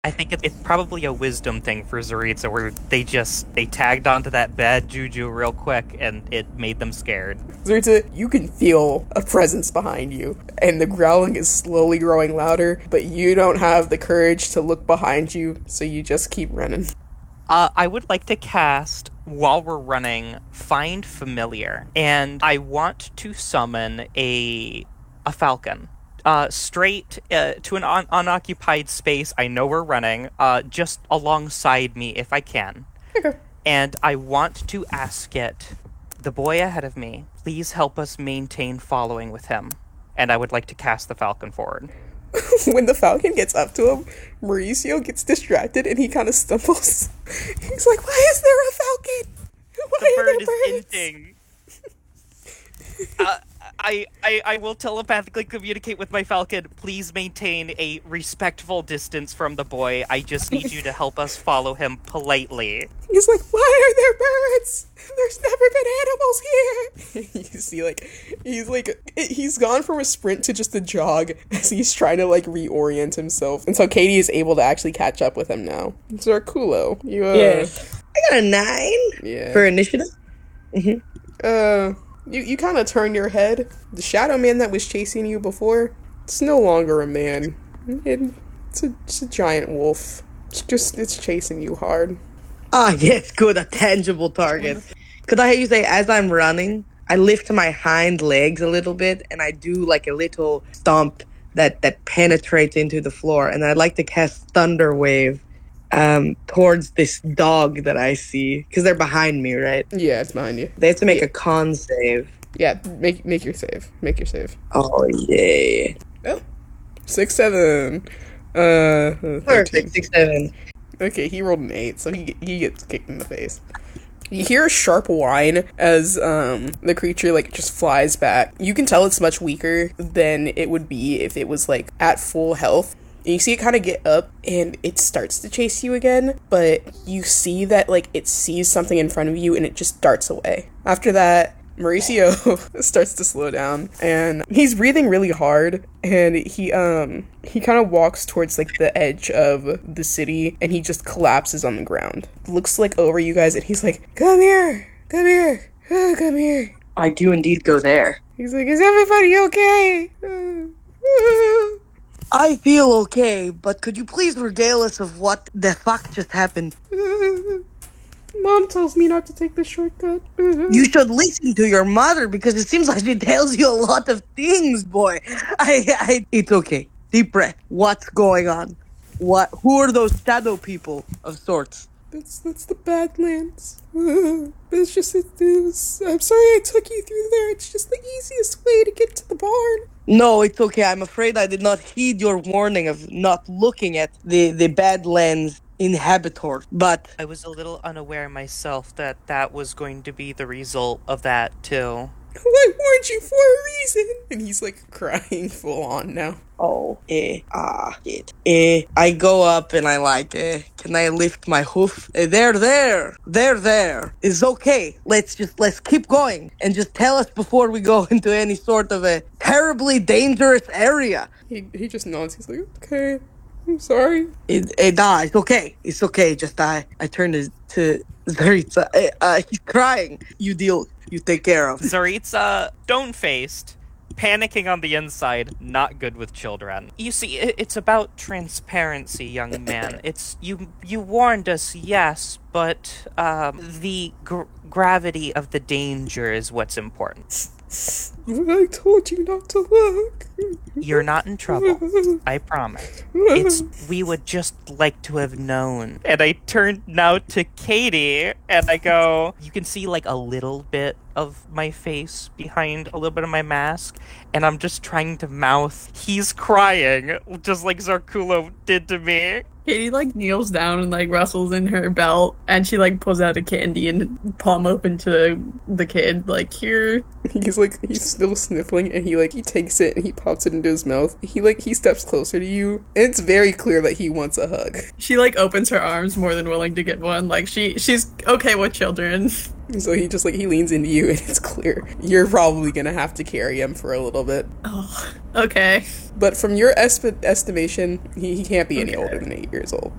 I think it's probably a wisdom thing for Zaritza where they tagged onto that bad juju real quick and it made them scared. Zerta, you can feel a presence behind you, and the growling is slowly growing louder, but you don't have the courage to look behind you, so you just keep running. I would like to cast, while we're running, Find Familiar, and I want to summon a falcon. Straight to an unoccupied space. I know we're running, just alongside me if I can. Okay. And I want to ask it, the boy ahead of me, please help us maintain following with him. And I would like to cast the falcon forward. When the falcon gets up to him, Mauricio gets distracted and he kind of stumbles. He's like, why is there a falcon? Why The are there bird is birds? hinting. I will telepathically communicate with my falcon. Please maintain a respectful distance from the boy. I just need you to help us follow him politely. He's like, why are there birds? There's never been animals here. You see, he's gone from a sprint to just a jog as he's trying to, reorient himself. And so Katie is able to actually catch up with him now. Zarkulo, you, Yeah. I got a 9 Yeah. for initiative. You kind of turn your head. The shadow man that was chasing you before, it's no longer a man. It's a giant wolf. It's chasing you hard. Ah, yes, good. A tangible target. Could I have you say, as I'm running, I lift my hind legs a little bit, and I do like a little stomp that penetrates into the floor, and I'd like to cast Thunder Wave towards this dog that I see, because they're behind me, right? Yeah, it's behind you. They have to make a con save. Yeah, make your save. Make your save. Oh, yay. Oh. 6, 7. Perfect, 13. 6, 7. Okay, he rolled an 8, so he gets kicked in the face. You hear a sharp whine as the creature just flies back. You can tell it's much weaker than it would be if it was at full health. And you see it kind of get up and it starts to chase you again, but you see that it sees something in front of you and it just darts away. After that, Mauricio starts to slow down and he's breathing really hard, and he kind of walks towards the edge of the city and he just collapses on the ground. Looks over you guys and he's like, come here, oh, come here. I do indeed go there. He's like, is everybody okay? I feel okay, but could you please regale us of what the fuck just happened? Mom tells me not to take the shortcut. You should listen to your mother, because it seems like she tells you a lot of things, boy. It's okay. Deep breath. What's going on? Who are those shadow people of sorts? That's the Badlands. It's just, I'm sorry I took you through there. It's just the easiest way to get to the barn. No, it's okay. I'm afraid I did not heed your warning of not looking at the Badlands inhabitor, but I was a little unaware myself that was going to be the result of that, too. I warned you for a reason. And he's crying full on now. Shit. I go up and I can I lift my hoof? There. It's okay. Let's keep going and just tell us before we go into any sort of a terribly dangerous area. He just nods. He's like, okay, I'm sorry. It's okay. It's okay. Just I turn to Zaritza. He's crying. You take care of. Zaritza, stone-faced, panicking on the inside, not good with children. You see, it's about transparency, young man. It's you warned us, yes, but the gravity of the danger is what's important. I told you not to look. You're not in trouble. I promise. We would just like to have known. And I turn now to Katie, and I go, you can see a little bit of my face behind a little bit of my mask, and I'm just trying to mouth, he's crying, just like Zarkulo did to me. Katie kneels down and rustles in her belt, and she pulls out a candy and palm open to the kid here. He's still sniffling, and he takes it and he pops it into his mouth. He steps closer to you, and it's very clear that he wants a hug. She opens her arms, more than willing to get one. She's okay with children. So he just he leans into you, and it's clear you're probably gonna have to carry him for a little bit. Oh, okay. But from your estimation, he can't be any older than 8 years old.